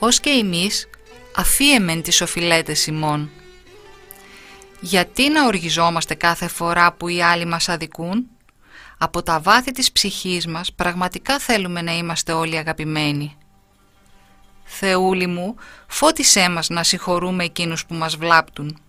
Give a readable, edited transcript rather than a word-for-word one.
ως και εμείς αφίεμεν τις οφειλέτες ημών. Γιατί να οργιζόμαστε κάθε φορά που οι άλλοι μας αδικούν? Από τα βάθη της ψυχής μας πραγματικά θέλουμε να είμαστε όλοι αγαπημένοι. Θεούλη μου, φώτισέ μας να συγχωρούμε εκείνους που μας βλάπτουν.